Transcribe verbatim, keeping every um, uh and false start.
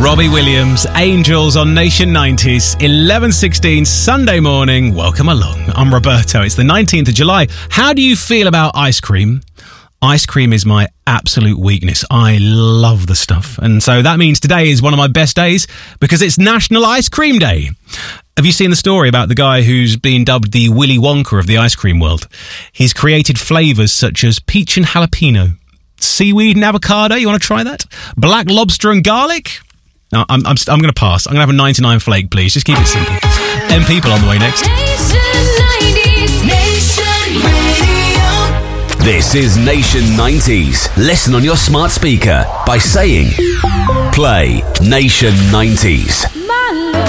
Robbie Williams, Angels on Nation nineties, eleven sixteen Sunday morning. Welcome along. I'm Roberto. It's the nineteenth of July. How do you feel about ice cream? Ice cream is my absolute weakness. I love the stuff. And so that means today is one of my best days because it's National Ice Cream Day. Have you seen the story about the guy who's been dubbed the Willy Wonka of the ice cream world? He's created flavours such as peach and jalapeno, seaweed and avocado. You want to try that? Black lobster and garlic? No, I'm, I'm, I'm going to pass. I'm going to have a ninety-nine flake, please. Just keep it simple. M People on the way next. This is Nation nineties. Listen on your smart speaker by saying, play Nation nineties.